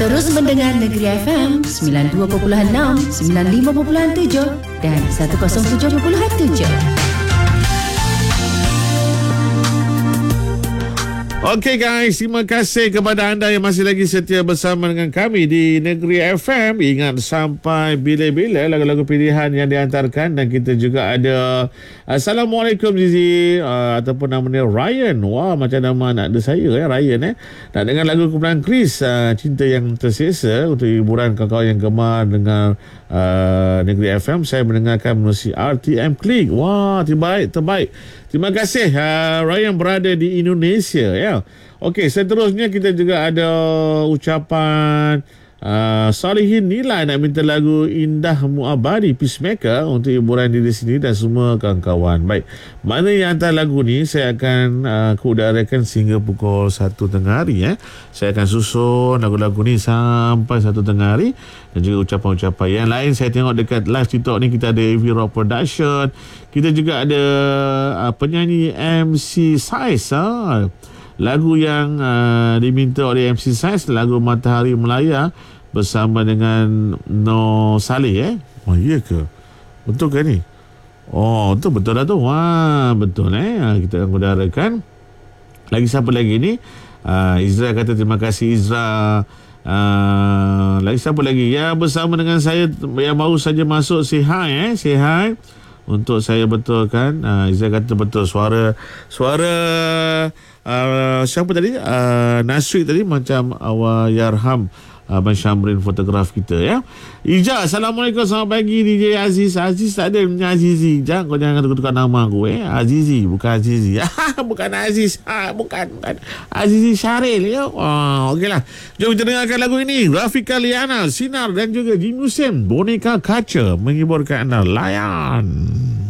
Terus mendengar Negeri FM 92.6, 95.7 dan 107.7. Okey guys, terima kasih kepada anda yang masih lagi setia bersama dengan kami di Negeri FM. Ingat sampai bila-bila lagu-lagu pilihan yang dihantarkan. Dan kita juga ada Assalamualaikum Zizi, ataupun nama dia Ryan. Wah, macam nama anak dia saya Ryan. Nak dengar lagu kumpulan Chris, Cinta Yang Tersesa, untuk hiburan kawan-kawan yang gemar dengan Negeri FM. Saya mendengarkan melalui RTM Klik. Wah, terbaik. Terima kasih Ryan berada di Indonesia ya. Okey, seterusnya kita juga ada ucapan Salihin Nilai nak minta lagu Indah Muabadi Peacemaker untuk hiburan diri sendiri dan semua kawan-kawan. Baik, mana yang hantar lagu ni saya akan keudarakan sehingga pukul 1 tengah hari ya. Saya akan susun lagu-lagu ni sampai 1 tengah hari. Dan juga ucapan-ucapan yang lain saya tengok dekat live TikTok ni, kita ada AV Rock Production. Kita juga ada penyanyi MC Saiz. Lagu yang diminta oleh MC Saiz, lagu Matahari Melaya bersama dengan No Saleh. Oh iya ke? Betul ke ni? Oh betul dah tu. Wah, betul kita akan udarakan. Lagi siapa lagi ni? Izra kata terima kasih Izra. Lagi siapa lagi? Ya, bersama dengan saya yang baru saja masuk, say hi say hi. Untuk saya betulkan, Izra kata betul suara siapa tadi? Nasri tadi macam Yarham Abang Syamrin fotograf kita ya. Ija, Assalamualaikum, selamat pagi DJ Aziz. Aziz tak ada punya Azizi. Jangan kau jangan tukar nama aku Azizi, bukan Azizi. Bukan Aziz. Bukan. Azizi Syaril ya. Okeylah. Jom kita dengarkan lagu ini. Rafika Liana, Sinar dan juga Jim Hussein, Boneka Kaca, menghiburkan anda. Layan.